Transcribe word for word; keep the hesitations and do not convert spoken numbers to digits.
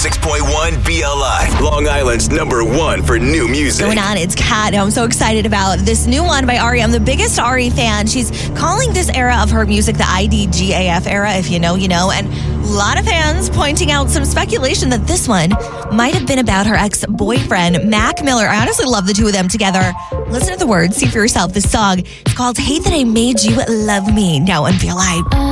six point one B L I, Long Island's number one for new music. Going on, it's Kat. I'm so excited about this new one by Ari. I'm the biggest Ari fan. She's calling this era of her music the I D G A F era. If you know, you know. And a lot of fans pointing out some speculation that this one might have been about her ex-boyfriend, Mac Miller. I honestly love the two of them together. Listen to the words. See for yourself. This song is called Hate That I Made You Love Me. Now on B L I.